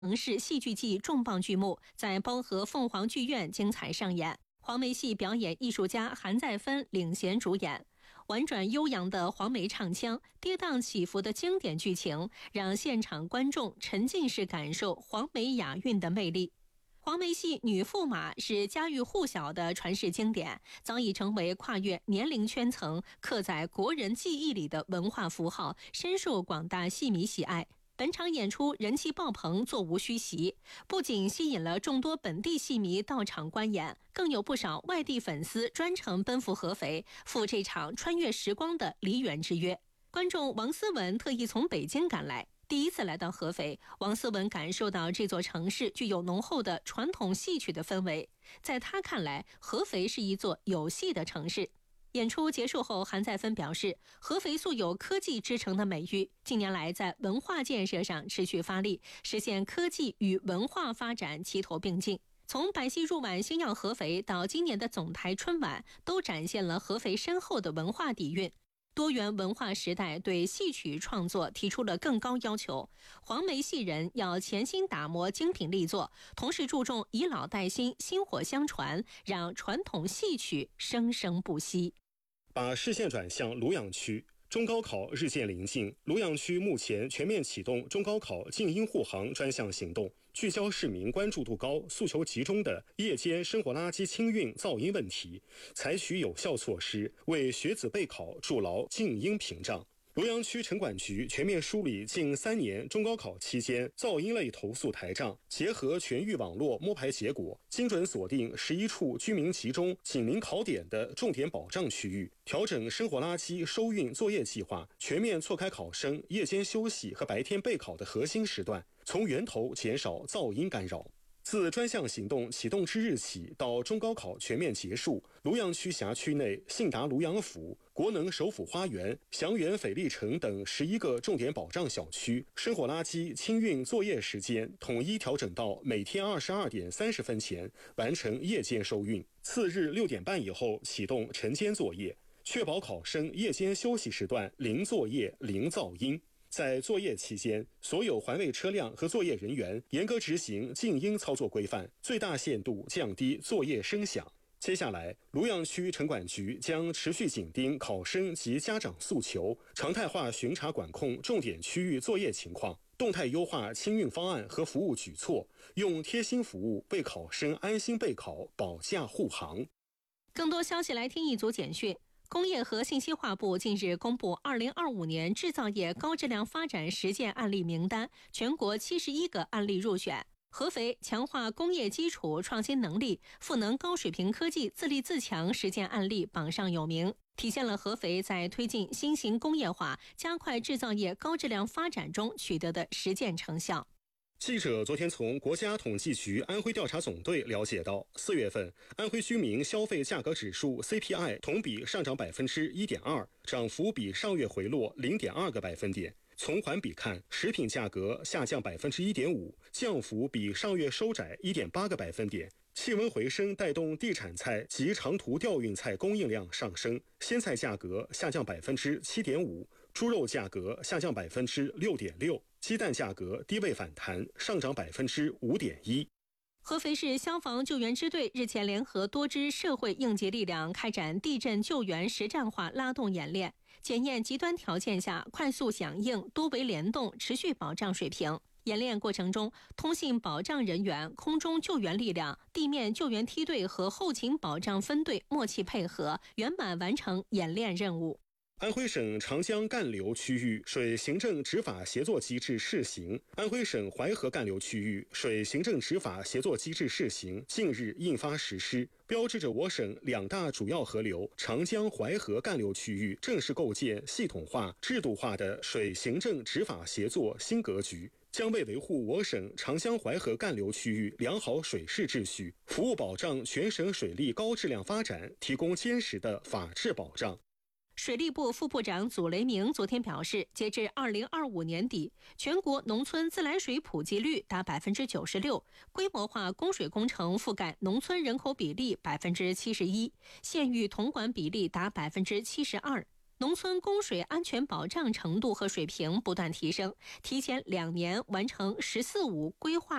城市戏剧季重磅剧目在包河凤凰剧院精彩上演，黄梅戏表演艺术家韩再芬领衔主演。婉转悠扬的黄梅唱腔，跌宕起伏的经典剧情，让现场观众沉浸式感受黄梅雅韵的魅力。黄梅戏女驸马是家喻户晓的传世经典，早已成为跨越年龄圈层、刻在国人记忆里的文化符号，深受广大戏迷喜爱。本场演出人气爆棚，座无虚席，不仅吸引了众多本地戏迷到场观演，更有不少外地粉丝专程奔赴合肥，赴这场穿越时光的梨园之约。观众王思文特意从北京赶来，第一次来到合肥，王思文感受到这座城市具有浓厚的传统戏曲的氛围。在他看来，合肥是一座有戏的城市。演出结束后，韩再芬表示，合肥素有科技之城的美誉，近年来在文化建设上持续发力，实现科技与文化发展齐头并进。从百戏入晚星耀合肥到今年的总台春晚，都展现了合肥深厚的文化底蕴。多元文化时代对戏曲创作提出了更高要求，黄梅戏人要潜心打磨精品力作，同时注重以老带新，薪火相传，让传统戏曲生生不息。 把视线转向庐阳区，中高考日渐临近，庐阳区目前全面启动中高考静音护航专项行动，聚焦市民关注度高、诉求集中的夜间生活垃圾清运噪音问题，采取有效措施，为学子备考筑牢静音屏障。庐阳区城管局全面梳理近3年中高考期间噪音类投诉台账，结合全域网络摸排结果，精准锁定11处居民集中、紧邻考点的重点保障区域，调整生活垃圾收运作业计划，全面错开考生夜间休息和白天备考的核心时段，从源头减少噪音干扰。自专项行动启动之日起到中高考全面结束，庐阳区辖区内信达庐阳府、国能首府花园、祥源斐丽城等11个重点保障小区，生活垃圾清运作业时间统一调整到每天22点30分前完成夜间收运，次日6点半以后启动晨间作业，确保考生夜间休息时段零作业、零噪音。在作业期间，所有环卫车辆和作业人员严格执行静音操作规范，最大限度降低作业声响。接下来，庐阳区城管局将持续紧盯考生及家长诉求，常态化巡查管控重点区域作业情况，动态优化清运方案和服务举措，用贴心服务为考生安心备考保驾护航。 更多消息来听一组简讯。工业和信息化部近日公布2025年制造业高质量发展实践案例名单，全国71个案例入选。合肥强化工业基础创新能力，赋能高水平科技自立自强实践案例榜上有名，体现了合肥在推进新型工业化、加快制造业高质量发展中取得的实践成效。 记者昨天从国家统计局安徽调查总队了解到，4月份安徽居民消费价格指数 CPI 同比上涨 1.2%， 涨幅比上月回落 0.2个百分点。从环比看，食品价格下降 1.5%， 降幅比上月收窄 1.8个百分点。气温回升带动地产菜及长途调运菜供应量上升，鲜菜价格下降 7.5%， 猪肉价格下降 6.6%， 鸡蛋价格低位反弹，上涨 5.1%。 合肥市消防救援支队日前联合多支社会应急力量开展地震救援实战化拉动演练，检验极端条件下快速响应、多维联动、持续保障水平。演练过程中，通信保障人员、空中救援力量、地面救援梯队和后勤保障分队默契配合，圆满完成演练任务。 安徽省长江干流区域水行政执法协作机制试行，安徽省淮河干流区域水行政执法协作机制试行近日印发实施，标志着我省2大主要河流长江、淮河干流区域正式构建系统化、制度化的水行政执法协作新格局，将为维护我省长江淮河干流区域良好水势秩序，服务保障全省水利高质量发展提供坚实的法治保障。 水利部副部长祖雷明昨天表示，截至2025年底，全国农村自来水普及率达 96%， 规模化供水工程覆盖农村人口比例 71%， 县域统管比例达 72%。 农村供水安全保障程度和水平不断提升，提前2年完成“十四五”规划